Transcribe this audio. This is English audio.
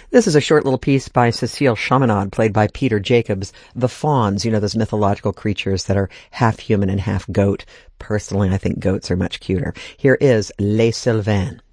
This is a short little piece by Cecile Chaminade, played by Peter Jacobs. The fauns, those mythological creatures that are half human and half goat. Personally, I think goats are much cuter. Here is Les Sylvains.